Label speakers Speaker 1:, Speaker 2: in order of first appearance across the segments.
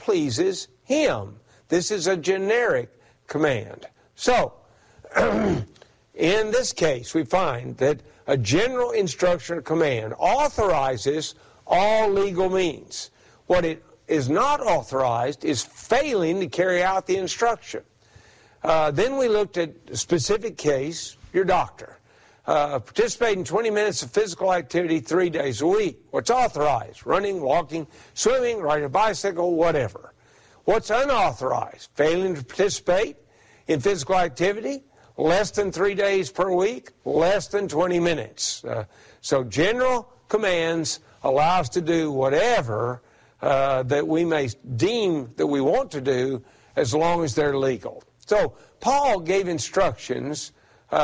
Speaker 1: pleases Him. This is a generic command. So, in this case, we find that a general instruction or command authorizes all legal means. What it is not authorized is failing to carry out the instruction. Then we looked at a specific case, your doctor. Participate in 20 minutes of physical activity 3 days a week. What's authorized? Running, walking, swimming, riding a bicycle, whatever. What's unauthorized? Failing to participate in physical activity, less than 3 days per week, less than 20 minutes. So general commands allow us to do whatever that we may deem that we want to do as long as they're legal. So Paul gave instructions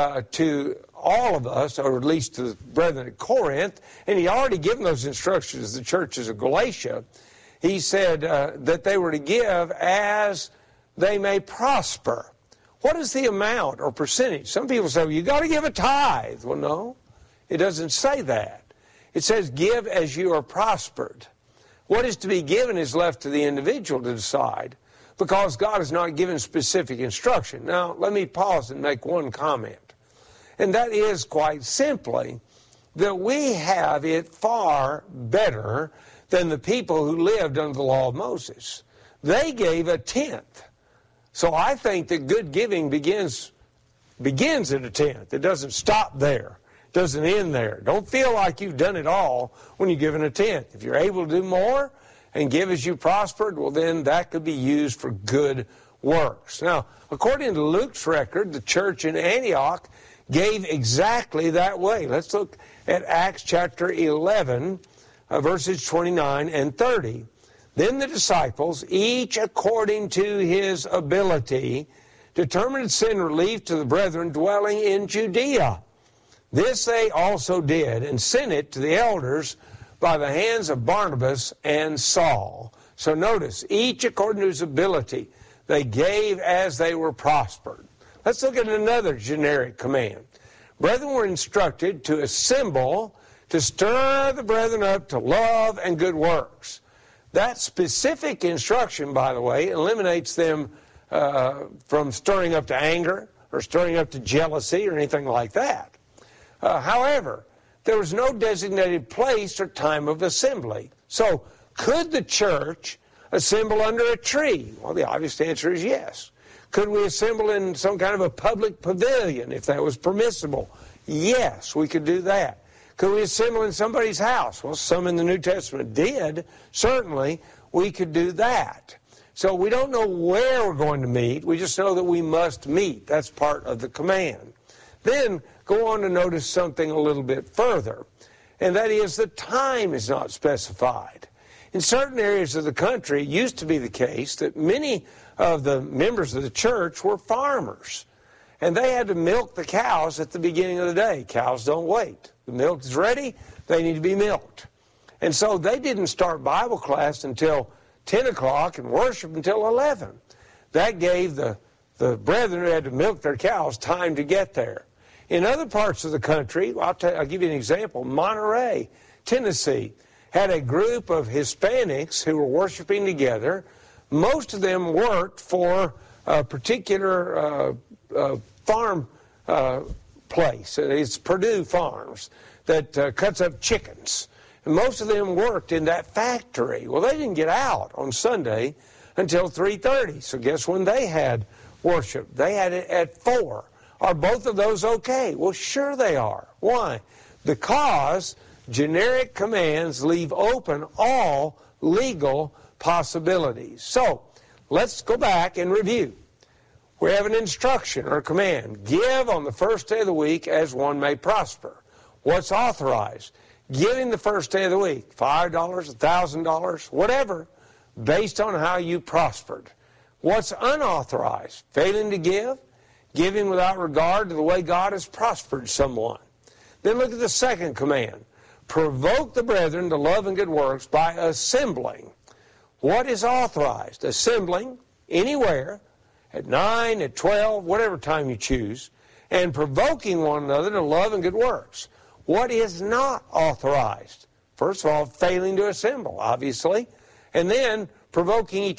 Speaker 1: to all of us, or at least to the brethren at Corinth, and he already given those instructions to the churches of Galatia. He said that they were to give as they may prosper. What is the amount or percentage? Some people say, well, you got to give a tithe. Well, no, it doesn't say that. It says give as you are prospered. What is to be given is left to the individual to decide, because God has not given specific instruction. Now, let me pause and make one comment. And that is quite simply that we have it far better than the people who lived under the law of Moses. They gave a tenth. So I think that good giving begins at a tenth. It doesn't stop there. It doesn't end there. Don't feel like you've done it all when you're giving a tenth. If you're able to do more and give as you prospered, well, then that could be used for good works. Now, according to Luke's record, the church in Antioch gave exactly that way. Let's look at Acts chapter 11, verses 29 and 30. Then the disciples, each according to his ability, determined to send relief to the brethren dwelling in Judea. This they also did, and sent it to the elders by the hands of Barnabas and Saul. So notice, each according to his ability, they gave as they were prospered. Let's look at another generic command. Brethren were instructed to assemble, to stir the brethren up to love and good works. That specific instruction, by the way, eliminates them from stirring up to anger or stirring up to jealousy or anything like that. However, there was no designated place or time of assembly. So, could the church assemble under a tree? Well, the obvious answer is yes. Could we assemble in some kind of a public pavilion if that was permissible? Yes, we could do that. Could we assemble in somebody's house? Well, some in the New Testament did. Certainly, we could do that. So we don't know where we're going to meet. We just know that we must meet. That's part of the command. Then go on to notice something a little bit further, and that is the time is not specified. In certain areas of the country, it used to be the case that many of the members of the church were farmers, and they had to milk the cows at the beginning of the day. Cows don't wait. The milk is ready, they need to be milked. And so they didn't start Bible class until 10 o'clock and worship until 11. That gave the brethren who had to milk their cows time to get there. In other parts of the country, I'll give you an example. Monterey, Tennessee, had a group of Hispanics who were worshiping together. Most of them worked for a particular farm place. It's Purdue Farms that cuts up chickens. And most of them worked in that factory. Well, they didn't get out on Sunday until 3:30. So guess when they had worship? They had it at 4. Are both of those okay? Well, sure they are. Why? Because generic commands leave open all legal possibilities. So, let's go back and review. We have an instruction or command. Give on the first day of the week as one may prosper. What's authorized? Giving the first day of the week, $5, $1,000, whatever, based on how you prospered. What's unauthorized? Failing to give, giving without regard to the way God has prospered someone. Then look at the second command. Provoke the brethren to love and good works by assembling. What is authorized? Assembling anywhere, at 9, at 12, whatever time you choose, and provoking one another to love and good works. What is not authorized? First of all, failing to assemble, obviously, and then provoking each